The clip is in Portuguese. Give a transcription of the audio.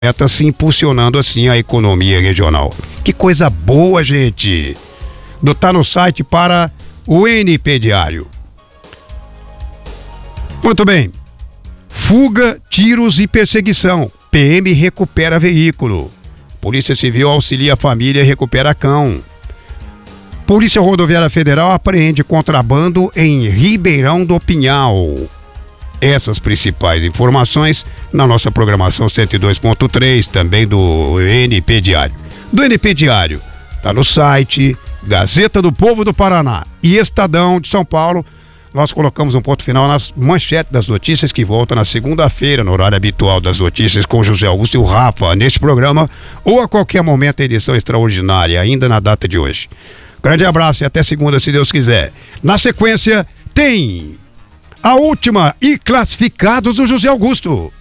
está se impulsionando assim a economia regional. Que coisa boa, gente! Tá no site para o NP Diário. Muito bem. Fuga, tiros e perseguição. PM recupera veículo. Polícia Civil auxilia a família e recupera cão. Polícia Rodoviária Federal apreende contrabando em Ribeirão do Pinhal. Essas principais informações na nossa programação 102.3, também do NP Diário. Do NP Diário, está no site, Gazeta do Povo do Paraná e Estadão de São Paulo. Nós colocamos um ponto final nas manchetes das notícias que voltam na segunda-feira, no horário habitual das notícias, com José Augusto e o Rafa, neste programa, ou a qualquer momento a edição extraordinária, ainda na data de hoje. Grande abraço e até segunda, se Deus quiser. Na sequência, tem a última e classificados do José Augusto.